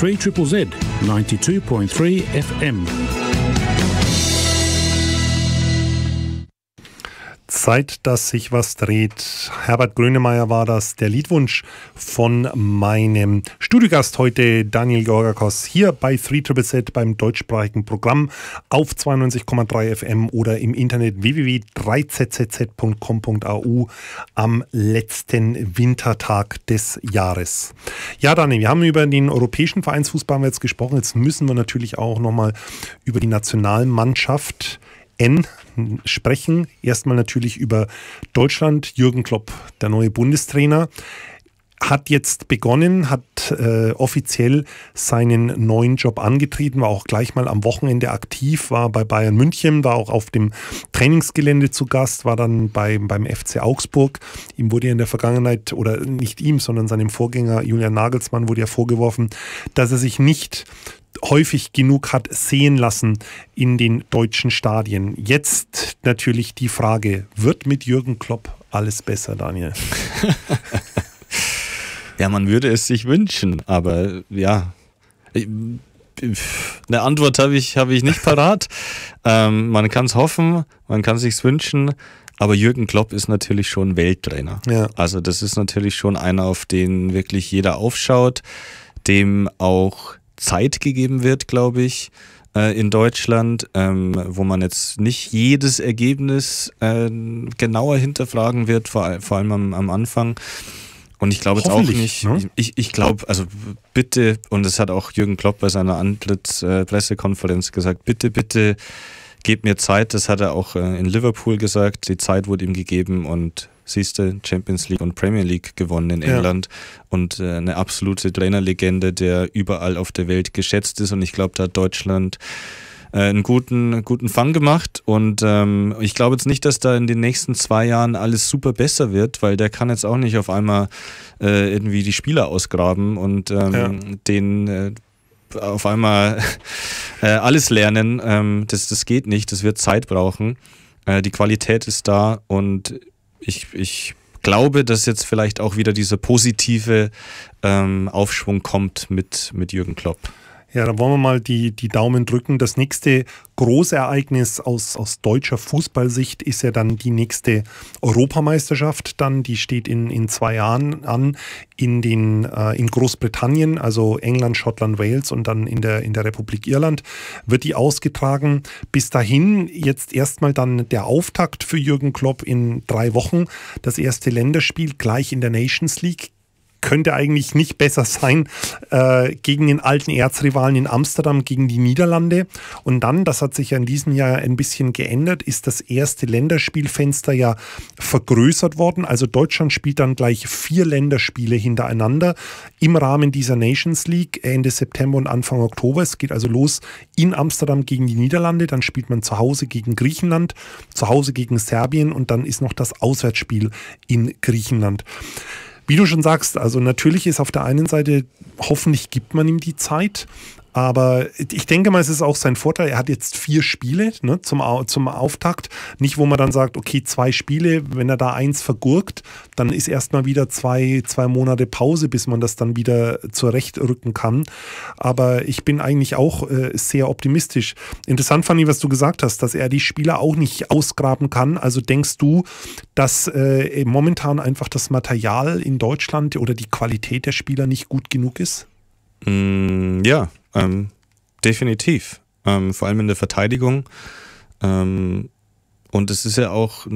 3ZZZ 92.3 FM. Zeit, dass sich was dreht. Herbert Grönemeyer war das, der Liedwunsch von meinem Studiogast heute, Daniel Georgakos, hier bei 3ZZZ beim deutschsprachigen Programm auf 92,3 FM oder im Internet www.3zzz.com.au am letzten Wintertag des Jahres. Ja, Daniel, wir haben über den europäischen Vereinsfußball jetzt gesprochen. Jetzt müssen wir natürlich auch nochmal über die Nationalmannschaft sprechen. Erstmal natürlich über Deutschland. Jürgen Klopp, der neue Bundestrainer, hat jetzt begonnen, hat offiziell seinen neuen Job angetreten, war auch gleich mal am Wochenende aktiv, war bei Bayern München, war auch auf dem Trainingsgelände zu Gast, war dann beim FC Augsburg. Ihm wurde ja in der Vergangenheit, oder nicht ihm, sondern seinem Vorgänger Julian Nagelsmann wurde ja vorgeworfen, dass er sich nicht häufig genug hat sehen lassen in den deutschen Stadien. Jetzt natürlich die Frage, wird mit Jürgen Klopp alles besser, Daniel? Ja, man würde es sich wünschen, aber ja, eine Antwort habe ich nicht parat. Man kann es hoffen, man kann es sich wünschen, aber Jürgen Klopp ist natürlich schon Welttrainer. Ja. Also das ist natürlich schon einer, auf den wirklich jeder aufschaut, dem auch Zeit gegeben wird, glaube ich, in Deutschland, wo man jetzt nicht jedes Ergebnis genauer hinterfragen wird, vor allem am Anfang. Und ich glaube jetzt auch nicht, ne? Ich glaube, also bitte, und das hat auch Jürgen Klopp bei seiner Antrittspressekonferenz gesagt, bitte gebt mir Zeit. Das hat er auch in Liverpool gesagt, die Zeit wurde ihm gegeben und siehste, Champions League und Premier League gewonnen in England und eine absolute Trainerlegende, der überall auf der Welt geschätzt ist, und ich glaube, da hat Deutschland einen guten Fang gemacht, und ich glaube jetzt nicht, dass da in den nächsten 2 Jahren alles super besser wird, weil der kann jetzt auch nicht auf einmal irgendwie die Spieler ausgraben und den auf einmal alles lernen. Das geht nicht, das wird Zeit brauchen. Die Qualität ist da, und ich glaube, dass jetzt vielleicht auch wieder dieser positive Aufschwung kommt mit Jürgen Klopp. Ja, da wollen wir mal die Daumen drücken. Das nächste Großereignis aus deutscher Fußballsicht ist ja dann die nächste Europameisterschaft. Die steht in 2 Jahren an in Großbritannien, also England, Schottland, Wales, und dann in der Republik Irland wird die ausgetragen. Bis dahin jetzt erstmal dann der Auftakt für Jürgen Klopp in 3 Wochen. Das erste Länderspiel gleich in der Nations League. Könnte eigentlich nicht besser sein, gegen den alten Erzrivalen in Amsterdam, gegen die Niederlande. Und dann, das hat sich ja in diesem Jahr ein bisschen geändert, ist das erste Länderspielfenster ja vergrößert worden. Also Deutschland spielt dann gleich 4 Länderspiele hintereinander im Rahmen dieser Nations League Ende September und Anfang Oktober. Es geht also los in Amsterdam gegen die Niederlande, dann spielt man zu Hause gegen Griechenland, zu Hause gegen Serbien, und dann ist noch das Auswärtsspiel in Griechenland. Wie du schon sagst, also natürlich ist auf der einen Seite, hoffentlich gibt man ihm die Zeit, aber ich denke mal, es ist auch sein Vorteil, er hat jetzt 4 Spiele, ne, zum Auftakt, nicht wo man dann sagt, okay, 2 Spiele, wenn er da 1 vergurkt, dann ist erstmal wieder 2 Monate Pause, bis man das dann wieder zurechtrücken kann, aber ich bin eigentlich auch sehr optimistisch. Interessant fand ich, was du gesagt hast, dass er die Spieler auch nicht ausgraben kann, also denkst du, dass momentan einfach das Material in Deutschland oder die Qualität der Spieler nicht gut genug ist? Ja, definitiv. Vor allem in der Verteidigung. Und es ist ja auch